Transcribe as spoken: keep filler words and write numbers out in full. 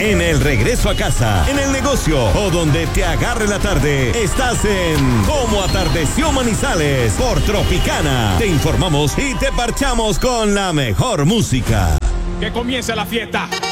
En el regreso a casa, en el negocio o donde te agarre la tarde, estás en Cómo Atardeció Manizales por Tropicana. Te informamos y te parchamos con la mejor música. Que comience la fiesta.